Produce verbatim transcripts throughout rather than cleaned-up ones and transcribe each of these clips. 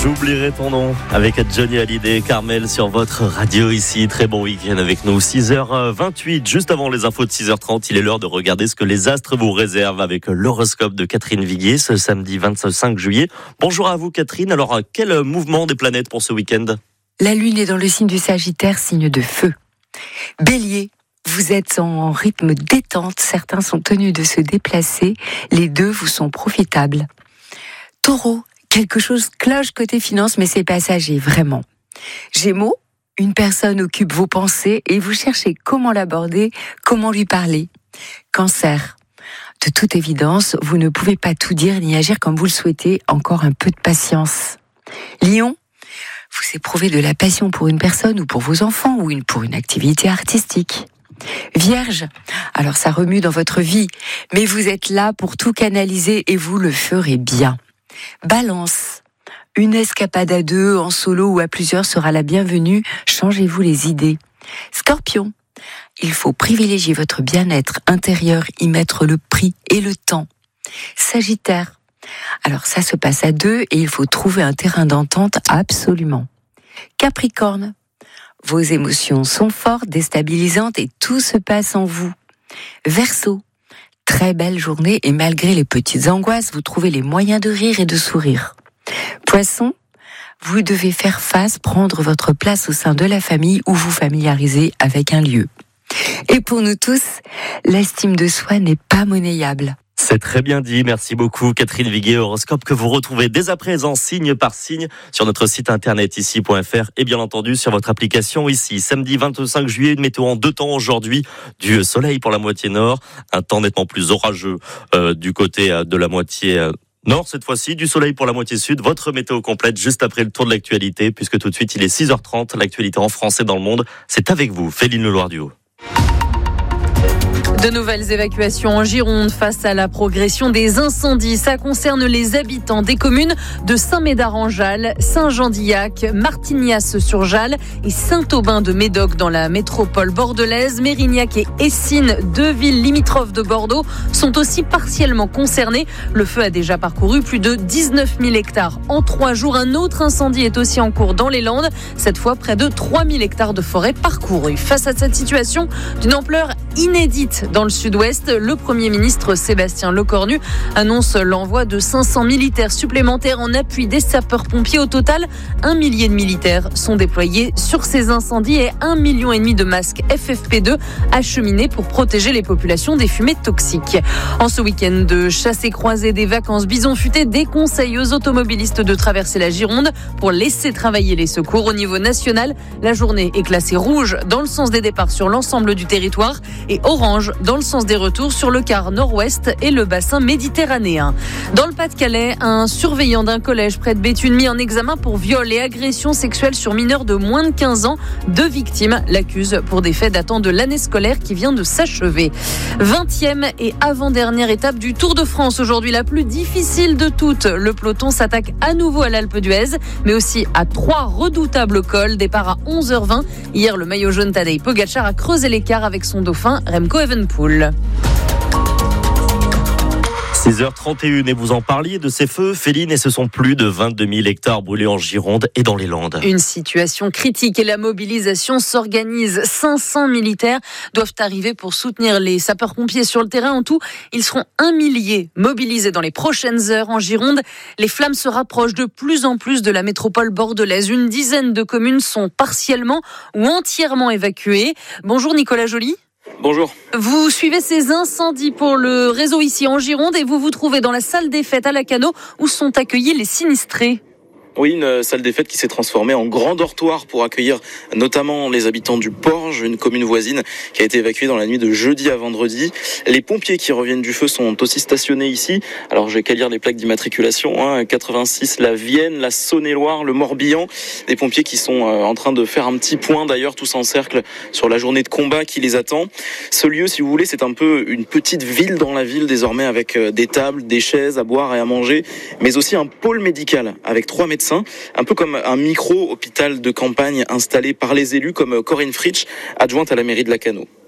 J'oublierai ton nom avec Johnny Hallyday et Carmel sur votre radio ici. Très bon week-end avec nous. six heures vingt-huit, juste avant les infos de six heures trente, il est l'heure de regarder ce que les astres vous réservent avec l'horoscope de Catherine Viguier ce samedi vingt-cinq juillet. Bonjour à vous Catherine. Alors, quel mouvement des planètes pour ce week-end ? La lune est dans le signe du Sagittaire, signe de feu. Bélier, vous êtes en rythme détente, certains sont tenus de se déplacer, les deux vous sont profitables. Taureau, quelque chose cloche côté finance, mais c'est passager, vraiment. Gémeaux, une personne occupe vos pensées et vous cherchez comment l'aborder, comment lui parler. Cancer, de toute évidence, vous ne pouvez pas tout dire ni agir comme vous le souhaitez, encore un peu de patience. Lion, vous éprouvez de la passion pour une personne ou pour vos enfants ou une, pour une activité artistique. Vierge, alors ça remue dans votre vie, mais vous êtes là pour tout canaliser et vous le ferez bien. Balance, une escapade à deux, en solo ou à plusieurs sera la bienvenue, changez-vous les idées. Scorpion, il faut privilégier votre bien-être intérieur, y mettre le prix et le temps. Sagittaire, alors ça se passe à deux et il faut trouver un terrain d'entente absolument. Capricorne, vos émotions sont fortes, déstabilisantes et tout se passe en vous. Verseau, très belle journée et malgré les petites angoisses, vous trouvez les moyens de rire et de sourire. Poisson, vous devez faire face, prendre votre place au sein de la famille ou vous familiariser avec un lieu. Et pour nous tous, l'estime de soi n'est pas monnayable. C'est très bien dit, merci beaucoup Catherine Viguier, horoscope que vous retrouvez dès à présent signe par signe sur notre site internet ici point f r et bien entendu sur votre application ici. Samedi vingt-cinq juillet, une météo en deux temps aujourd'hui, du soleil pour la moitié nord, un temps nettement plus orageux euh, du côté euh, de la moitié euh, nord cette fois-ci, du soleil pour la moitié sud, votre météo complète juste après le tour de l'actualité puisque tout de suite il est six heures trente, l'actualité en français dans le monde, c'est avec vous, Féline Leloir-Duhaut. De nouvelles évacuations en Gironde face à la progression des incendies. Ça concerne les habitants des communes de Saint-Médard-en-Jalles, Saint-Jean-d'Illac, Martignas-sur-Jalles et Saint-Aubin-de-Médoc dans la métropole bordelaise. Mérignac et Essines, deux villes limitrophes de Bordeaux, sont aussi partiellement concernées. Le feu a déjà parcouru plus de dix-neuf mille hectares en trois jours. Un autre incendie est aussi en cours dans les Landes. Cette fois, près de trois mille hectares de forêt parcourus. Face à cette situation d'une ampleur inédite dans le sud-ouest, le Premier ministre Sébastien Lecornu annonce l'envoi de cinq cents militaires supplémentaires en appui des sapeurs-pompiers. Au total, un millier de militaires sont déployés sur ces incendies et un million et demi de masques F F P deux acheminés pour protéger les populations des fumées toxiques. En ce week-end de chassés croisés des vacances bison futé, déconseille aux automobilistes de traverser la Gironde pour laisser travailler les secours. Au niveau national, la journée est classée rouge dans le sens des départs sur l'ensemble du territoire et orange dans le sens des retours sur le quart nord-ouest et le bassin méditerranéen. Dans le Pas-de-Calais, un surveillant d'un collège près de Béthune mis en examen pour viol et agression sexuelle sur mineurs de moins de quinze ans. Deux victimes l'accusent pour des faits datant de l'année scolaire qui vient de s'achever. vingtième et avant-dernière étape du Tour de France. Aujourd'hui, la plus difficile de toutes. Le peloton s'attaque à nouveau à l'Alpe d'Huez, mais aussi à trois redoutables cols. Départ à onze heures vingt. Hier, le maillot jaune Tadej Pogačar a creusé l'écart avec son dauphin Remco Evenepoel. six heures trente et une et vous en parliez de ces feux, Féline, et ce sont plus de vingt-deux mille hectares brûlés en Gironde et dans les Landes. Une situation critique et la mobilisation s'organise. cinq cents militaires doivent arriver pour soutenir les sapeurs-pompiers sur le terrain. En tout, ils seront un millier mobilisés dans les prochaines heures en Gironde. Les flammes se rapprochent de plus en plus de la métropole bordelaise. Une dizaine de communes sont partiellement ou entièrement évacuées. Bonjour Nicolas Joly. Bonjour. Vous suivez ces incendies pour le réseau ici en Gironde et vous vous trouvez dans la salle des fêtes à Lacanau où sont accueillis les sinistrés. Oui, une salle des fêtes qui s'est transformée en grand dortoir pour accueillir notamment les habitants du Porge, une commune voisine qui a été évacuée dans la nuit de jeudi à vendredi. Les pompiers qui reviennent du feu sont aussi stationnés ici. Alors j'ai qu'à lire les plaques d'immatriculation, hein, quatre-vingt-six, la Vienne, la Saône-et-Loire, le Morbihan. Des pompiers qui sont euh, en train de faire un petit point d'ailleurs, tous en cercle, sur la journée de combat qui les attend. Ce lieu, si vous voulez, c'est un peu une petite ville dans la ville désormais avec euh, des tables, des chaises à boire et à manger, mais aussi un pôle médical avec trois médecins. Un peu comme un micro-hôpital de campagne installé par les élus, comme Corinne Fritsch, adjointe à la mairie de Lacanau.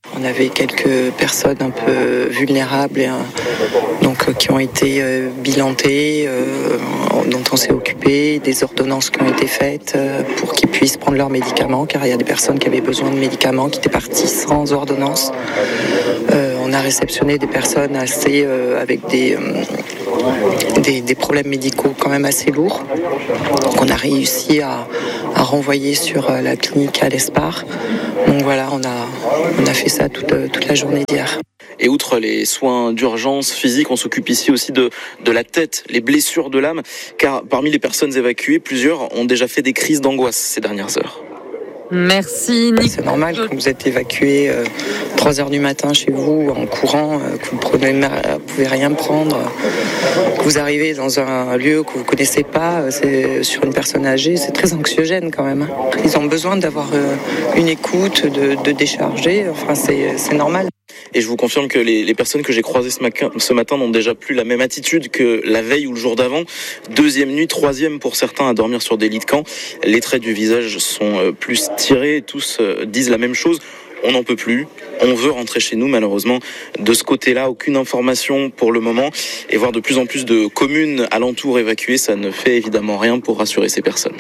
On avait quelques personnes un peu vulnérables et, euh, donc, euh, qui ont été euh, bilantées, euh, dont on s'est occupé, des ordonnances qui ont été faites euh, pour qu'ils puissent prendre leurs médicaments, car il y a des personnes qui avaient besoin de médicaments qui étaient parties sans ordonnance. Euh, on a réceptionné des personnes assez euh, avec des, euh, des, des problèmes médicaux quand même assez lourds. Donc on a réussi à, à renvoyer sur euh, la clinique à l'Espar. Donc voilà, on a, on a fait ça toute, toute la journée d'hier. Et outre les soins d'urgence physique, on s'occupe ici aussi de, de la tête, les blessures de l'âme, car parmi les personnes évacuées, plusieurs ont déjà fait des crises d'angoisse ces dernières heures. Merci Nicolas. C'est normal quand vous êtes évacué euh, trois heures du matin chez vous en courant, euh, que vous ne pouvez rien prendre, euh, que vous arrivez dans un lieu que vous ne connaissez pas, euh, c'est, sur une personne âgée, c'est très anxiogène quand même. Ils ont besoin d'avoir euh, une écoute, de, de décharger, enfin c'est, c'est normal. Et je vous confirme que les, les personnes que j'ai croisées ce matin, ce matin n'ont déjà plus la même attitude que la veille ou le jour d'avant. Deuxième nuit, troisième pour certains à dormir sur des lits de camp. Les traits du visage sont plus tirés, tous disent la même chose. On n'en peut plus, on veut rentrer chez nous malheureusement. De ce côté-là, aucune information pour le moment. Et voir de plus en plus de communes alentours évacuées, ça ne fait évidemment rien pour rassurer ces personnes.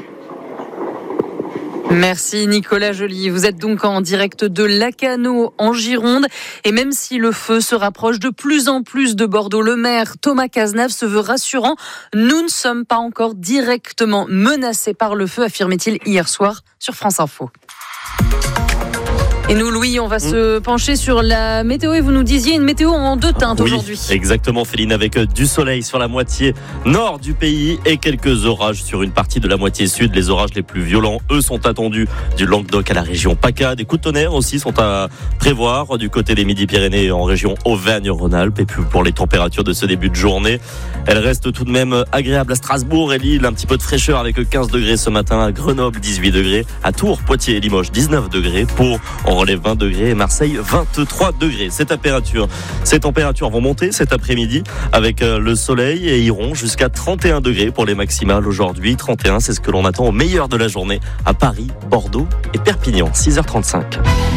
Merci Nicolas Joly. Vous êtes donc en direct de Lacanau en Gironde. Et même si le feu se rapproche de plus en plus de Bordeaux, le maire Thomas Cazenave se veut rassurant. Nous ne sommes pas encore directement menacés par le feu, affirmait-il hier soir sur France Info. Et nous, Louis, on va mmh. se pencher sur la météo et vous nous disiez une météo en deux teintes oui, aujourd'hui. Exactement, Féline, avec du soleil sur la moitié nord du pays et quelques orages sur une partie de la moitié sud. Les orages les plus violents, eux, sont attendus du Languedoc à la région PACA. Des coups de tonnerre aussi sont à prévoir du côté des Midi-Pyrénées en région Auvergne-Rhône-Alpes. Et puis pour les températures de ce début de journée, elles restent tout de même agréables à Strasbourg et Lille. Un petit peu de fraîcheur avec quinze degrés ce matin, à Grenoble dix-huit degrés, à Tours, Poitiers et Limoges dix-neuf degrés, Pau on relève vingt degrés et Marseille vingt-trois degrés. Ces températures, ces températures vont monter cet après-midi avec le soleil et iront jusqu'à trente et un degrés pour les maximales aujourd'hui. trente et un, c'est ce que l'on attend au meilleur de la journée à Paris, Bordeaux et Perpignan. six heures trente-cinq.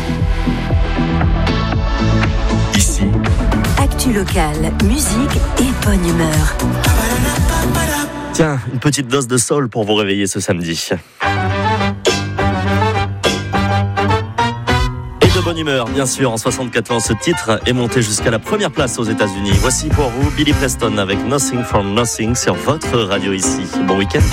Ici, actu locale, musique et bonne humeur. Tiens, une petite dose de soul pour vous réveiller ce samedi. De bonne humeur, bien sûr. En soixante-quatorze, ce titre est monté jusqu'à la première place aux États-Unis. Voici pour vous Billy Preston avec Nothing from Nothing sur votre radio ici. Bon week-end.